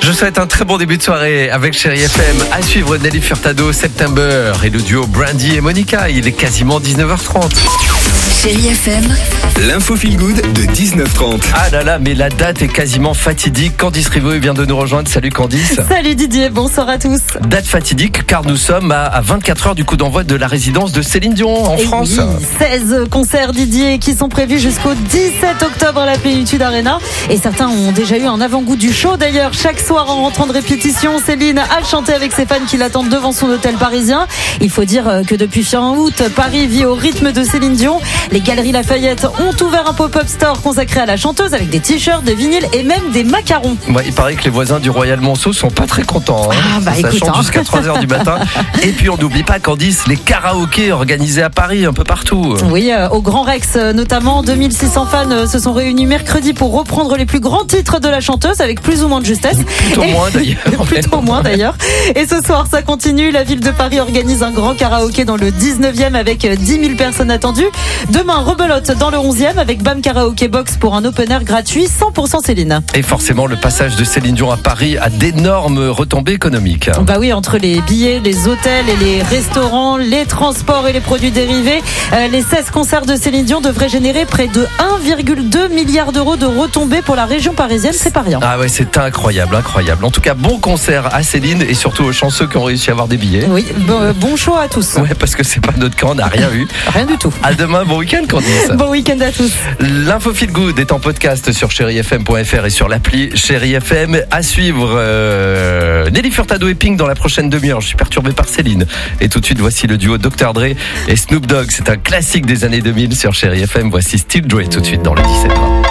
Je souhaite un très bon début de soirée avec Chérie FM. À suivre Nelly Furtado, September et le duo Brandy et Monica. Il est quasiment 19h30. Chérie FM, L'info feel good de 19h30. Ah là là, mais la date est quasiment fatidique. Candice Riveau vient de nous rejoindre. Salut Candice. Salut Didier, bonsoir à tous. Date fatidique car nous sommes à 24 heures du coup d'envoi de la résidence de Céline Dion en France. Oui, 16 concerts Didier qui sont prévus jusqu'au 17 octobre à la Plénitude Arena. Et certains ont déjà eu un avant-goût du show. D'ailleurs, chaque soir en rentrant de répétition, Céline a chanté avec ses fans qui l'attendent devant son hôtel parisien. Il faut dire que depuis fin août, Paris vit au rythme de Céline Dion. Les Galeries Lafayette ont ouvert un pop-up store consacré à la chanteuse avec des t-shirts, des vinyles et même des macarons. Ouais, il paraît que les voisins du Royal Monceau sont pas très contents. Ça écoute, chante jusqu'à 3h du matin. Et puis on n'oublie pas Candice, les karaokés organisés à Paris un peu partout. Oui, au Grand Rex notamment, 2600 fans se sont réunis mercredi pour reprendre les plus grands titres de la chanteuse avec plus ou moins de justesse. Plutôt moins d'ailleurs. Et ce soir, ça continue. La ville de Paris organise un grand karaoké dans le 19e avec 10 000 personnes attendues. Demain, rebelote dans le 11e avec BAM Karaoké Box pour un open air gratuit 100% Céline. Et forcément, le passage de Céline Dion à Paris a d'énormes retombées économiques. Bah oui, entre les billets, les hôtels et les restaurants, les transports et les produits dérivés, les 16 concerts de Céline Dion devraient générer près de 1,2 milliard d'euros de retombées pour la région parisienne. C'est pas rien. Ah ouais, c'est incroyable. En tout cas, bon concert à Céline et surtout aux chanceux qui ont réussi à avoir des billets. Oui, bon choix à tous. Ouais, parce que c'est pas notre cas, on n'a rien vu. Rien du tout. À demain, bon week-end Candice. Bon week-end à tous. L'info feel good est en podcast sur chérifm.fr et sur l'appli Chérie FM. À suivre Nelly Furtado et Pink dans la prochaine demi-heure. Je suis perturbé par Céline. Et tout de suite, voici le duo Dr Dre et Snoop Dogg. C'est un classique des années 2000 sur Chérie FM. Voici Still Dre tout de suite dans le 17.